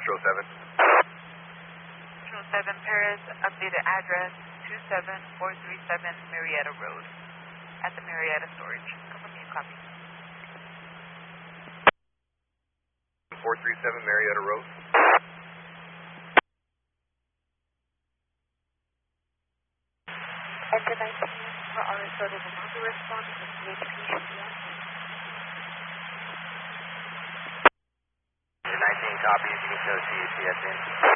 Patrol 7. Patrol 7, Paris, updated address 27437 Marietta Road at the Marietta Storage. Come with me, copy. 437 Marietta Road. Engine 19 for RSO will not be responding with VHP should be on. Engine 19 copies, you can show CACS in.